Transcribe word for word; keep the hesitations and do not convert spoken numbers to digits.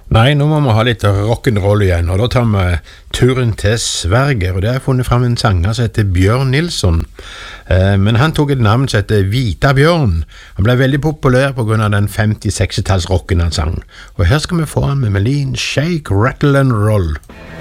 Nei, nå må vi ha litt rock'n'roll igjen, og da tar vi turen til Sverige, og der har jeg funnet frem en sanger som heter Bjørn Nilsson. Eh, men han tok et navn som heter Vita Bjørn. Han ble veldig populær på grunn av den femti-sekstitalls rocken han sang. Og her skal vi få han med melodien Shake, Rattle and Roll.